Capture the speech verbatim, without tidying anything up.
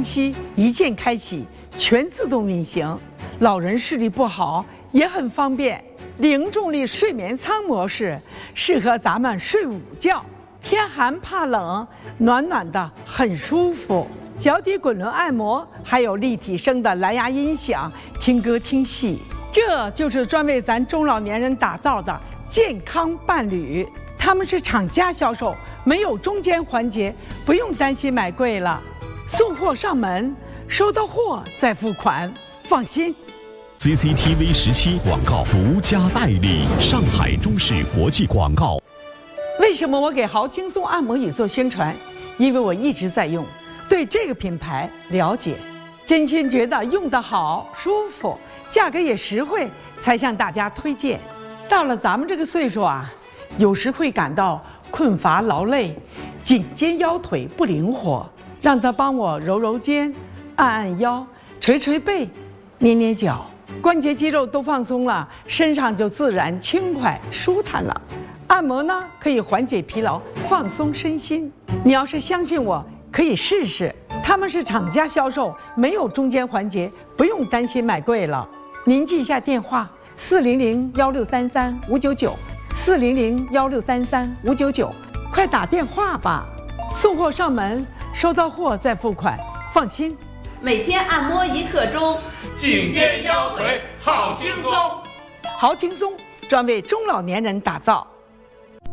清晰，一键开启，全自动运行。老人视力不好也很方便。零重力睡眠舱模式适合咱们睡午觉，天寒怕冷，暖暖的很舒服。脚底滚轮按摩，还有立体声的蓝牙音响，听歌听戏。这就是专为咱中老年人打造的健康伴侣。他们是厂家销售，没有中间环节，不用担心买贵了。送货上门，收到货再付款，放心。 C C T V 十七广告独家代理，上海中视国际广告。 为什么我给豪轻松按摩椅做宣传？因为我一直在用，对这个品牌了解，真心觉得用得好、舒服，价格也实惠，才向大家推荐。到了咱们这个岁数啊，有时会感到困乏劳累，颈肩腰腿不灵活，让他帮我揉揉肩、按按腰、捶捶背、捏捏脚。关节肌肉都放松了，身上就自然轻快舒坦了。按摩呢，可以缓解疲劳，放松身心。你要是相信我，可以试试。他们是厂家销售，没有中间环节，不用担心买贵了。您记一下电话：四零零幺六三三五九九，四零零幺六三三五九九，快打电话吧。送货上门，收到货再付款，放心。 每天按摩一刻钟， 颈肩腰腿好轻松。 好轻松，专为中老年人打造。